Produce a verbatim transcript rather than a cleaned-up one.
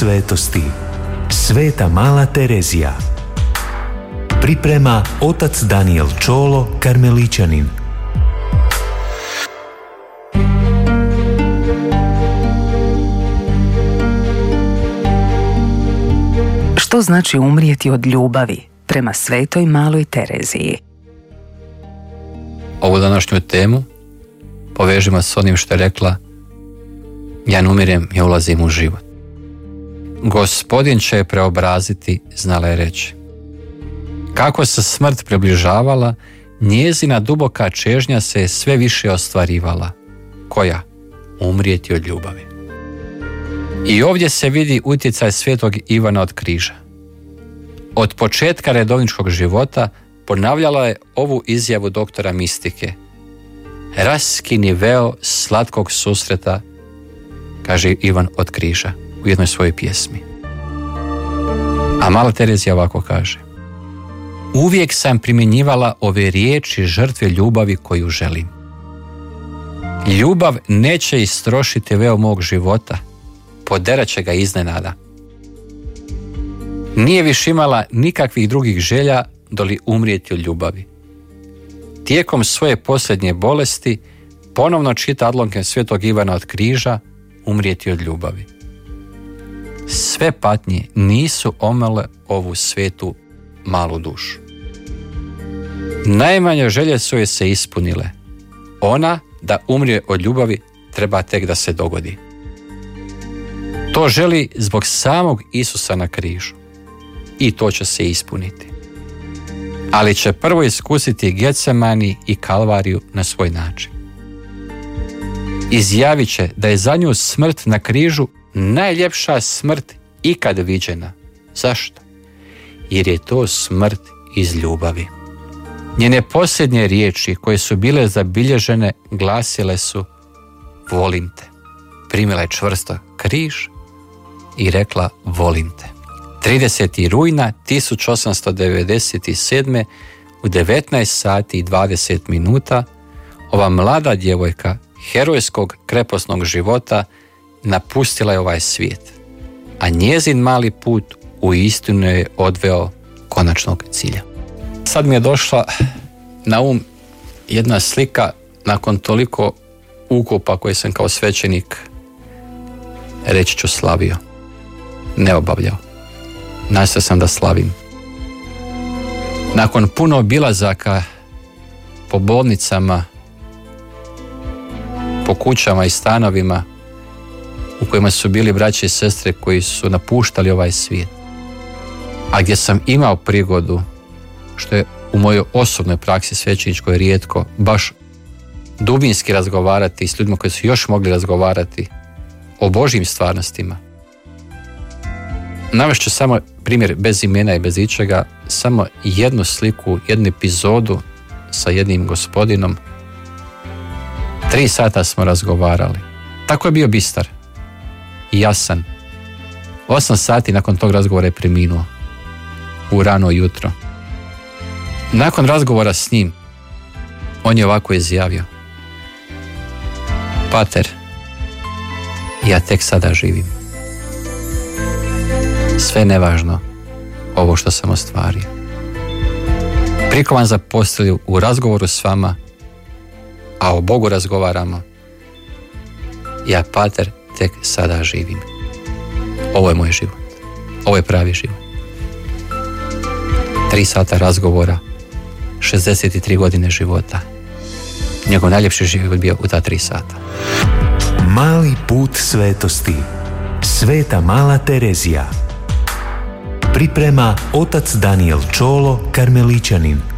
svetosti. Sveta mala Terezija. Priprema otac Daniel Čolo, karmeličanin. Što znači umrijeti od ljubavi prema svetoj maloj Tereziji? Ovu današnju temu povežimo s onim što je rekla: ja ne umirem, ja ulazim u život. Gospodin će je preobraziti, znala je reći. Kako se smrt približavala, njezina duboka čežnja se sve više ostvarivala. Koja? Umrijeti od ljubavi. I ovdje se vidi utjecaj svetog Ivana od križa. Od početka redovničkog života ponavljala je ovu izjavu doktora mistike: raskini veo slatkog susreta, kaže Ivan od križa u jednoj svojoj pjesmi. A mala Terezija ovako kaže: uvijek sam primjenjivala ove riječi žrtve ljubavi koju želim. Ljubav neće istrošiti veo mog života, poderat će ga iznenada. Nije više imala nikakvih drugih želja doli umrijeti od ljubavi. Tijekom svoje posljednje bolesti ponovno čita odlomke svetog Ivana od križa: umrijeti od ljubavi. Sve patnje nisu omele ovu svetu malu dušu. Najmanje želje su joj se ispunile. Ona, da umrije od ljubavi, treba tek da se dogodi. To želi zbog samog Isusa na križu. I to će se ispuniti. Ali će prvo iskusiti Getsemani i Kalvariju na svoj način. Izjavit će da je za nju smrt na križu najljepša smrt ikad viđena. Zašto? Jer je to smrt iz ljubavi. Njene posljednje riječi koje su bile zabilježene glasile su: volim te. Primila je čvrsto križ i rekla: volim te. tridesetog rujna tisuću osamsto devedeset sedme u devetnaest sati i dvadeset minuta ova mlada djevojka herojskog kreposnog života napustila je ovaj svijet, a njezin mali put uistinu je odveo konačnog cilja. Sad mi je došla na um jedna slika nakon toliko ukopa koje sam kao svećenik, reći ću, slavio, ne obavljao. Nastao sam da slavim. Nakon puno obilazaka po bolnicama, po kućama i stanovima u kojima su bili braće i sestre koji su napuštali ovaj svijet, a gdje sam imao prigodu, što je u mojoj osobnoj praksi svećeničkoj rijetko, baš dubinski razgovarati s ljudima koji su još mogli razgovarati o Božjim stvarnostima. Navest ću samo primjer bez imena i bez ičega, samo jednu sliku, jednu epizodu sa jednim gospodinom. Tri sata smo razgovarali. Tako je bio bistar i jasan. Osam sati nakon tog razgovora je preminuo u rano jutro. Nakon razgovora s njim, on je ovako izjavio: pater, ja tek sada živim. Sve nevažno ovo što sam ostvario. Prikovan za postelju u razgovoru s vama, a o Bogu razgovaramo. Ja, pater, tek sada živim. Ovo je moj život. Ovo je pravi život. Tri sata razgovora, šezdeset tri godine života. Njegov najljepši život bio u ta tri sata. Mali put svetosti. Sveta mala Terezija. Priprema otac Daniel Čolo, karmeličanin.